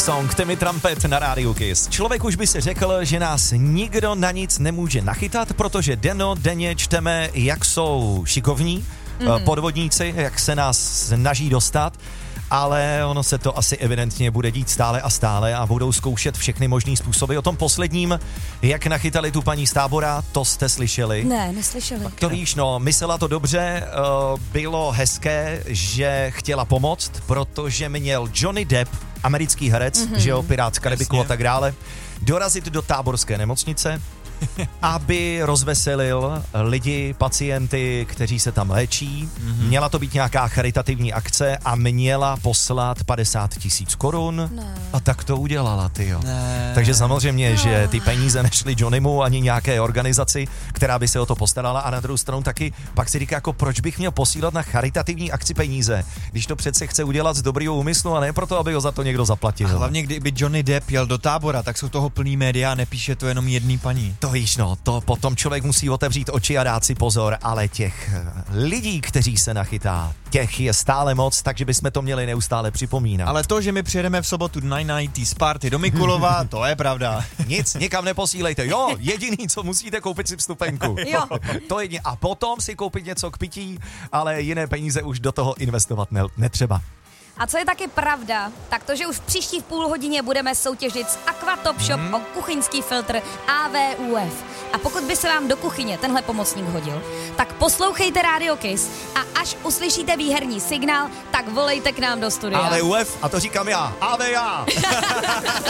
song Timmy Trumpet na rádiu Kiss. Člověk už by si řekl, že nás nikdo na nic nemůže nachytat, protože denně čteme, jak jsou šikovní podvodníci, jak se nás snaží dostat. Ale ono se to asi evidentně bude dít stále a stále a budou zkoušet všechny možný způsoby. O tom posledním, jak nachytali tu paní z Tábora, to jste slyšeli? Ne, neslyšeli. To víš, no, myslela to dobře, bylo hezké, že chtěla pomoct, protože měl Johnny Depp, americký herec, že jo, Pirát z Karibiku a tak dále, dorazit do táborské nemocnice, aby rozveselil lidi, pacienty, kteří se tam léčí. Měla to být nějaká charitativní akce a měla poslat 50 000 korun. Ne. A tak to udělala, tyjo. Takže samozřejmě, že ty peníze nešly Johnnymu ani nějaké organizaci, která by se o to postarala, a na druhou stranu taky pak si říká, jako proč bych měl posílat na charitativní akci peníze, když to přece chce udělat z dobrýho úmyslu a ne proto, aby ho za to někdo zaplatil. A hlavně, kdyby Johnny Depp jel do Tábora, tak jsou toho plný média a nepíše to jenom jedný paní. To víš, no, to potom člověk musí otevřít oči a dát si pozor, ale těch lidí, kteří se nachytá, těch je stále moc, takže bychom to měli neustále připomínat. Ale to, že my přijedeme v sobotu na 90s party do Mikulova, to je pravda. Nic, nikam neposílejte. Jo, jediný, co musíte, koupit si vstupenku. Jo. To je a potom si koupit něco k pití, ale jiné peníze už do toho investovat netřeba. A co je taky pravda, tak to, že už příští v půl hodině budeme soutěžit s Aquatop Shop o kuchyňský filtr AVUF. A pokud by se vám do kuchyně tenhle pomocník hodil, tak poslouchejte Radio Kiss a až uslyšíte výherní signál, tak volejte k nám do studia. AVUF, a to říkám já. AV já.